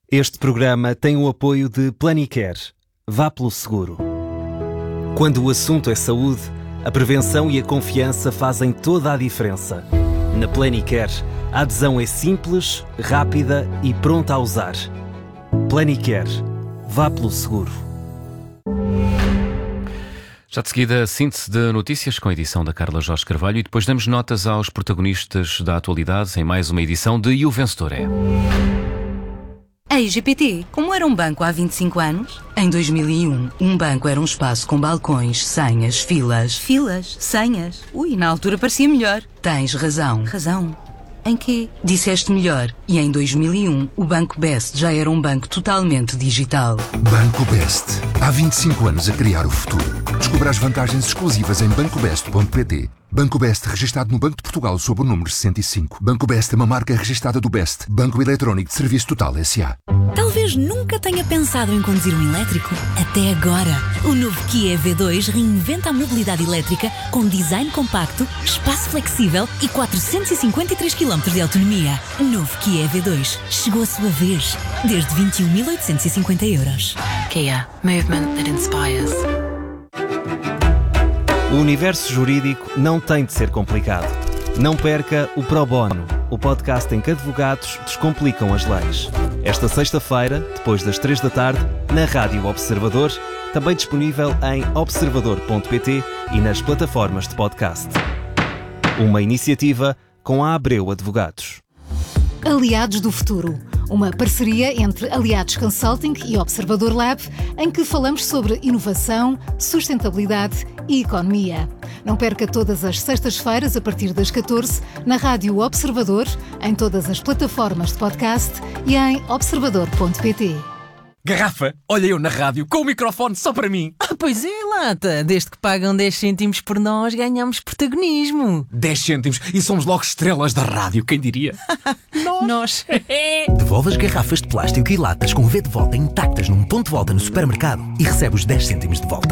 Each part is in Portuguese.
Este programa tem o apoio de Planicare. Vá pelo seguro. Quando o assunto é saúde, a prevenção e a confiança fazem toda a diferença. Na Planicare, a adesão é simples, rápida e pronta a usar. Planicare. Vá pelo seguro. Já de seguida, síntese de notícias com a edição da Carla Jorge Carvalho e depois damos notas aos protagonistas da atualidade em mais uma edição de E o Vencedor é. A IGPT, como era um banco há 25 anos? Em 2001, um banco era um espaço com balcões, senhas, filas. Filas? Senhas? Ui, na altura parecia melhor. Tens razão. Razão? Em quê? Disseste melhor. E em 2001, o Banco Best já era um banco totalmente digital. Banco Best. Há 25 anos a criar o futuro. Descubra as vantagens exclusivas em bancobest.pt. Banco Best, registado no Banco de Portugal sob o número 65. Banco Best é uma marca registada do Best, Banco Eletrónico de Serviço Total S.A. Talvez nunca tenha pensado em conduzir um elétrico. Até agora. O novo Kia EV2 reinventa a mobilidade elétrica com design compacto, espaço flexível e 453 km de autonomia. Novo Kia EV2. Chegou a sua vez. Desde 21.850 euros. Kia. Movement that inspires. O universo jurídico não tem de ser complicado. Não perca o Pro Bono, o podcast em que advogados descomplicam as leis. Esta sexta-feira, depois das 3 da tarde, na Rádio Observador, também disponível em observador.pt e nas plataformas de podcast. Uma iniciativa com a Abreu Advogados. Aliados do Futuro, uma parceria entre Aliados Consulting e Observador Lab, em que falamos sobre inovação, sustentabilidade e economia. Não perca todas as sextas-feiras, a partir das 14, na Rádio Observador, em todas as plataformas de podcast e em observador.pt. Garrafa, olha eu na rádio com o microfone só para mim. Pois é, lata. Desde que pagam 10 cêntimos por nós, ganhamos protagonismo. 10 cêntimos e somos logo estrelas da rádio, quem diria? Nós. Devolve as garrafas de plástico e latas com o V de volta intactas num ponto de volta no supermercado e recebe os 10 cêntimos de volta.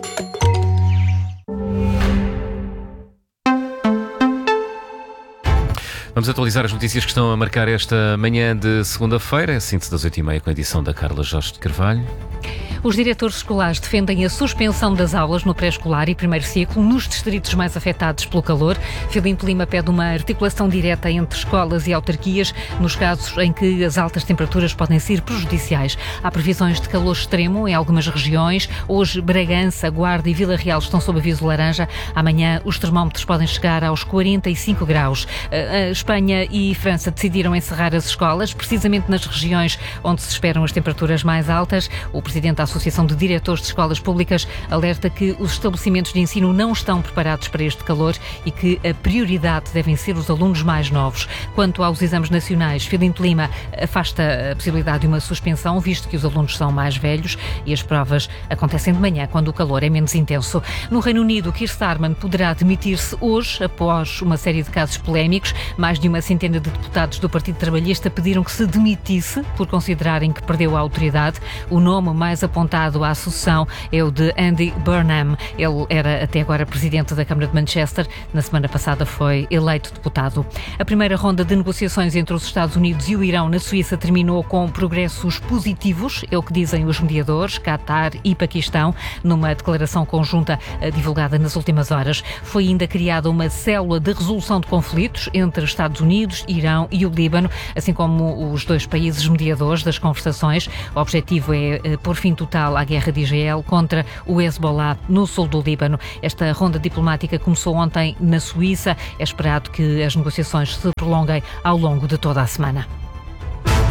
Vamos atualizar as notícias que estão a marcar esta manhã de segunda-feira, a síntese das 8h30 com a edição da Carla Jorge de Carvalho. Os diretores escolares defendem a suspensão das aulas no pré-escolar e primeiro ciclo nos distritos mais afetados pelo calor. Filipe Lima pede uma articulação direta entre escolas e autarquias nos casos em que as altas temperaturas podem ser prejudiciais. Há previsões de calor extremo em algumas regiões. Hoje, Bragança, Guarda e Vila Real estão sob aviso laranja. Amanhã, os termómetros podem chegar aos 45 graus. A Espanha e França decidiram encerrar as escolas, precisamente nas regiões onde se esperam as temperaturas mais altas. O presidente da Associação de Diretores de Escolas Públicas alerta que os estabelecimentos de ensino não estão preparados para este calor e que a prioridade devem ser os alunos mais novos. Quanto aos exames nacionais, Filipe Lima afasta a possibilidade de uma suspensão, visto que os alunos são mais velhos e as provas acontecem de manhã, quando o calor é menos intenso. No Reino Unido, Keir Starmer poderá demitir-se hoje, após uma série de casos polémicos. Mais de uma centena de deputados do Partido Trabalhista pediram que se demitisse por considerarem que perdeu a autoridade. O nome mais apontado à sucessão é o de Andy Burnham. Ele era até agora presidente da Câmara de Manchester. Na semana passada foi eleito deputado. A primeira ronda de negociações entre os Estados Unidos e o Irão na Suíça terminou com progressos positivos, é o que dizem os mediadores, Qatar e Paquistão, numa declaração conjunta divulgada nas últimas horas. Foi ainda criada uma célula de resolução de conflitos entre Estados Unidos, Irão e o Líbano, assim como os dois países mediadores das conversações. O objetivo é pôr fim total à guerra de Israel contra o Hezbollah no sul do Líbano. Esta ronda diplomática começou ontem na Suíça. É esperado que as negociações se prolonguem ao longo de toda a semana.